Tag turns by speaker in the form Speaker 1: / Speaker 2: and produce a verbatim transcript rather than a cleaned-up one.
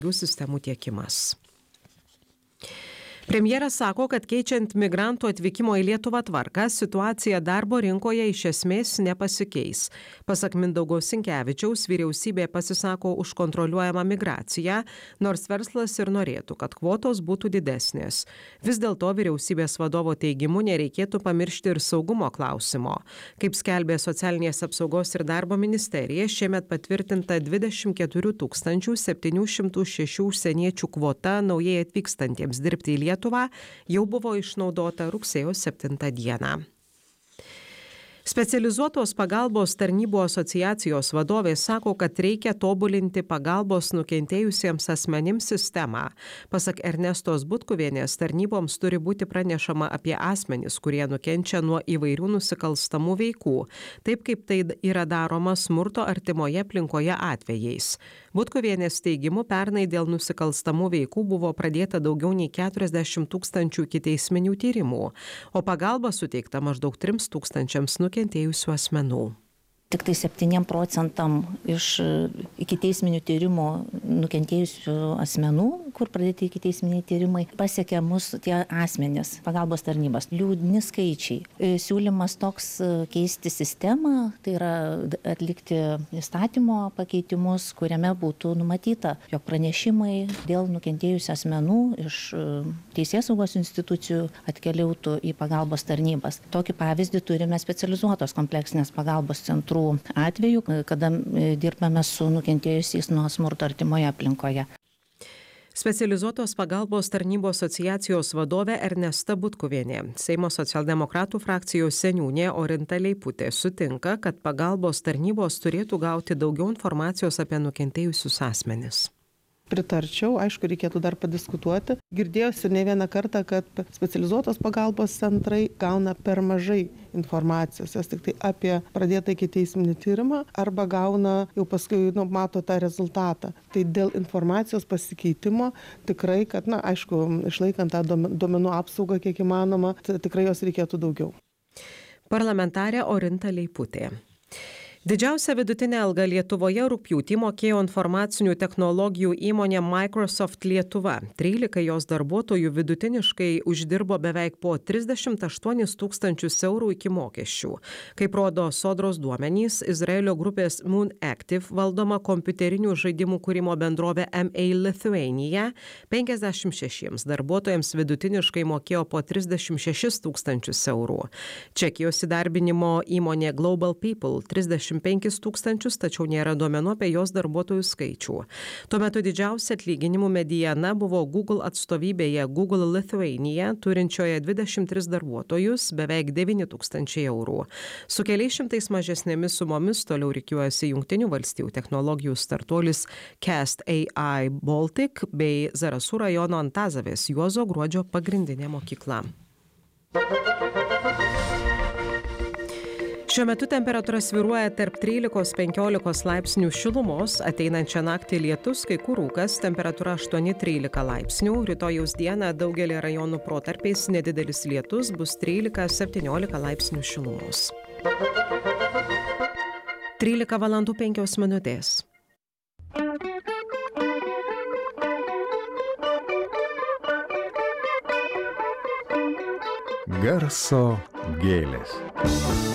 Speaker 1: jų sistemų tiekimas. Premjeras sako, kad keičiant migrantų atvykimo į Lietuvą tvarką, situacija darbo rinkoje iš esmės nepasikeis. Pasak Mindaugo Sinkevičiaus, vyriausybė pasisako už kontroliuojamą migraciją, nors verslas ir norėtų, kad kvotos būtų didesnės. Vis dėlto vyriausybės vadovo teigimu nereikėtų pamiršti ir saugumo klausimo. Kaip skelbė Socialinės apsaugos ir darbo ministerija, šiemet patvirtinta dvidešimt keturių tūkstančių septynių šimtų šešių užsieniečių kvota naujai atvykstantiems dirbti į Lietuvą jau buvo išnaudota rugsėjo septintą dieną. Specializuotos pagalbos tarnybų asociacijos vadovė sako, kad reikia tobulinti pagalbos nukentėjusiems asmenims sistemą. Pasak Ernestos Butkuvienės, tarnyboms turi būti pranešama apie asmenis, kurie nukenčia nuo įvairių nusikalstamų veikų, taip kaip tai yra daroma smurto artimoje aplinkoje atvejais. Butkuvienės teigimu, pernai dėl nusikalstamų veikų buvo pradėta daugiau nei keturiasdešimt tūkstančių ikiteisminių tyrimų, o pagalba suteikta maždaug trims tūkstančiams nukentėjusių asmenų.
Speaker 2: Tik tai septyniem procentam iš ikiteisminių tyrimų nukentėjusių asmenų, kur pradėti ikiteisminiai tyrimai, pasiekė mus tie asmenys, pagalbos tarnybos. Liūdni skaičiai. Siūlymas toks keisti sistemą, tai yra atlikti įstatymo pakeitimus, kuriame būtų numatyta, jog pranešimai dėl nukentėjusių asmenų iš teisėsaugos institucijų atkeliautų į pagalbos tarnybas. Tokį pavyzdį turime specializuotos kompleksinės pagalbos centrų atveju, kada dirbame su nukentėjusiais nuo smurto artimoje aplinkoje.
Speaker 1: Specializuotos pagalbos tarnybų asociacijos vadovė Ernesta Butkuvienė. Seimo socialdemokratų frakcijos seniūnė Orinta Leiputė sutinka, kad pagalbos tarnybos turėtų gauti daugiau informacijos apie nukentėjusius asmenis.
Speaker 3: Pritarčiau, aišku, reikėtų dar padiskutuoti. Girdėjusi ne vieną kartą, kad specializuotos pagalbos centrai gauna per mažai informacijos, jos tik tai apie pradėtą ikiteisminį tyrimą arba gauna jau paskui nu, mato tą rezultatą. Tai dėl informacijos pasikeitimo tikrai, kad, na, aišku, išlaikant tą duomenų apsaugą kiek įmanoma, tikrai jos reikėtų daugiau.
Speaker 1: Parlamentarė Orinta Leiputė. Didžiausia vidutinė alga Lietuvoje rugpjūtį mokėjo informacinių technologijų įmonė Microsoft Lietuva. trylika jos darbuotojų vidutiniškai uždirbo beveik po trisdešimt aštuonis tūkstančius eurų iki mokesčių. Kaip rodo Sodros duomenys, Izraelio grupės Moon Active valdoma kompiuterinių žaidimų kūrimo bendrovė M A Lithuania penkiasdešimt šešiems darbuotojams vidutiniškai mokėjo po trisdešimt šešis tūkstančius eurų. Čekijos įdarbinimo įmonė Global People trisdešimt penkis tūkstančius, tačiau nėra duomenų apie jos darbuotojų skaičių. Tuo metu didžiausia atlyginimų mediana buvo Google atstovybėje Google Lithuania, turinčioje dvidešimt tris darbuotojus, beveik devyni tūkstančiai eurų. Su keliais šimtais mažesnėmis sumomis toliau rikiuojasi Jungtinių valstijų technologijų startuolis Cast A I Baltic bei Zarasų rajono Antazavės Juozo Gruodžio pagrindinė mokykla. Šiuo metu temperatūra svyruoja tarp trylikos penkiolikos laipsnių šilumos, ateinančią naktį lietus, kai kur rūkas, temperatūra aštuoni trylika laipsnių, rytojaus dieną daugelį rajonų protarpiais nedidelis lietus, bus trylika septyniolika laipsnių šilumos. trylika valandų penkios minutės.
Speaker 4: Garso gėlės.